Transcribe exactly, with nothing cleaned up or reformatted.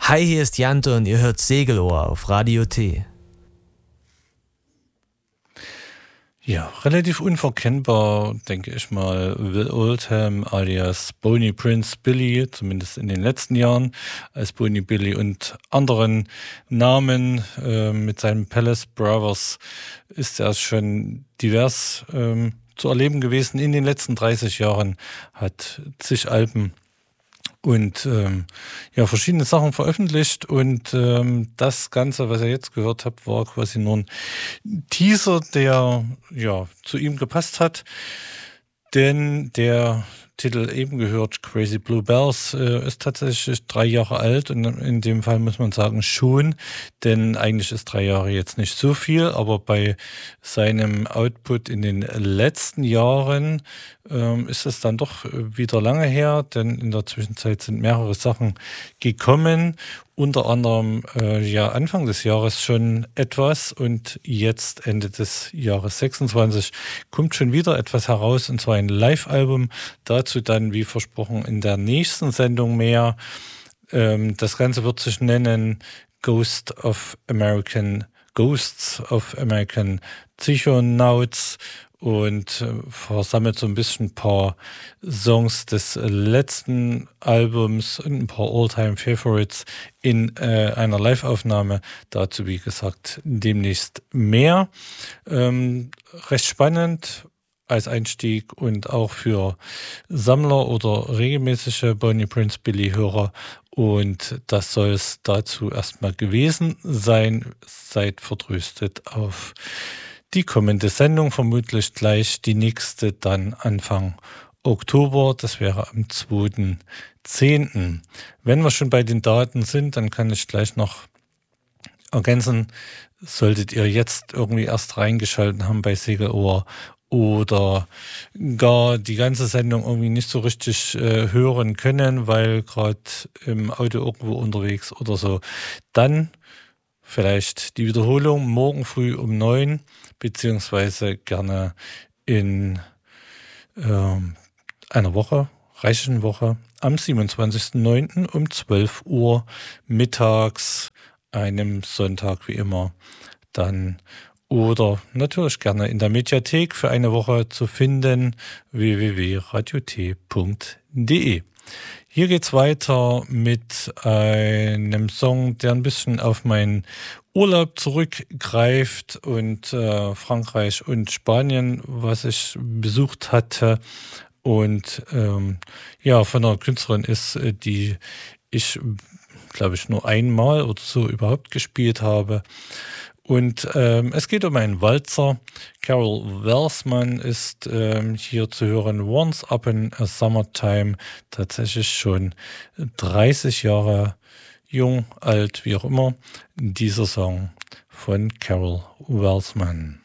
Hi, hier ist Jante und ihr hört Segelohr auf Radio T. Ja, relativ unverkennbar, denke ich mal, Will Oldham alias Boney Prince Billy, zumindest in den letzten Jahren, als Boney Billy und anderen Namen äh, mit seinen Palace Brothers ist er schon divers ähm, zu erleben gewesen. In den letzten dreißig Jahren hat zig Alben und ähm, ja, verschiedene Sachen veröffentlicht und ähm, das Ganze, was ihr jetzt gehört habt, war quasi nur ein Teaser, der ja zu ihm gepasst hat, denn der Titel eben gehört, Crazy Blue Bells, äh, ist tatsächlich drei Jahre alt und in dem Fall muss man sagen schon, denn eigentlich ist drei Jahre jetzt nicht so viel, aber bei seinem Output in den letzten Jahren ähm, ist es dann doch wieder lange her, denn in der Zwischenzeit sind mehrere Sachen gekommen, unter anderem äh, ja Anfang des Jahres schon etwas und jetzt Ende des Jahres sechsundzwanzig kommt schon wieder etwas heraus, und zwar ein Live-Album. Dazu dann, wie versprochen, in der nächsten Sendung mehr. Ähm, das Ganze wird sich nennen Ghost of American Ghosts of American Psychonauts und äh, versammelt so ein bisschen ein paar Songs des letzten Albums und ein paar All-Time-Favorites in äh, einer Live-Aufnahme. Dazu, wie gesagt, demnächst mehr. Ähm, recht spannend als Einstieg und auch für Sammler oder regelmäßige Boney Prince Billy Hörer. Und das soll es dazu erstmal gewesen sein. Seid vertröstet auf die kommende Sendung, vermutlich gleich die nächste dann Anfang Oktober. Das wäre am zweiten zehnten Wenn wir schon bei den Daten sind, dann kann ich gleich noch ergänzen, solltet ihr jetzt irgendwie erst reingeschaltet haben bei Segelohr oder gar die ganze Sendung irgendwie nicht so richtig äh, hören können, weil gerade im Auto irgendwo unterwegs oder so, dann vielleicht die Wiederholung morgen früh um neun, beziehungsweise gerne in äh, einer Woche, reichlichen Woche, am siebenundzwanzigsten neunten um zwölf Uhr mittags, einem Sonntag wie immer, dann oder natürlich gerne in der Mediathek für eine Woche zu finden, w w w punkt radio t punkt d e. Hier geht's weiter mit einem Song, der ein bisschen auf meinen Urlaub zurückgreift und äh, Frankreich und Spanien, was ich besucht hatte. Und ähm, ja, von einer Künstlerin ist, die ich, glaube ich, nur einmal oder so überhaupt gespielt habe. Und ähm, es geht um einen Walzer. Carol Welsman ist ähm, hier zu hören. Once Upon a Summertime, tatsächlich schon dreißig Jahre jung, alt, wie auch immer. Dieser Song von Carol Welsman.